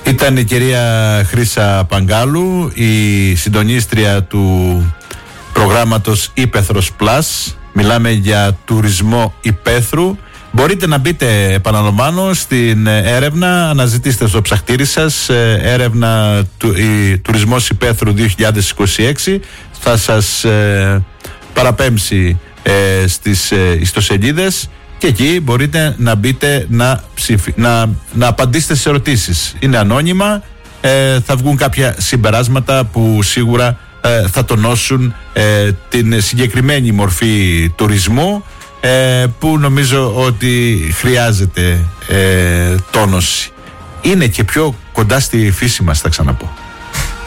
Ήταν η κυρία Χρύσα Παγκάλου, η συντονίστρια του προγράμματος Ήπεθρος Plus. Μιλάμε για τουρισμό υπαίθρου. Μπορείτε να μπείτε, επαναλαμβάνω, στην έρευνα, αναζητήστε στο ψαχτήρι σας έρευνα τουρισμός υπαίθρου 2026. Θα σας παραπέμψει στις ιστοσελίδες και εκεί μπορείτε να μπείτε να απαντήσετε στις ερωτήσεις. Είναι ανώνυμα, θα βγουν κάποια συμπεράσματα που σίγουρα θα τονώσουν την συγκεκριμένη μορφή τουρισμού, που νομίζω ότι χρειάζεται τόνωση. Είναι και πιο κοντά στη φύση μας, θα ξαναπώ.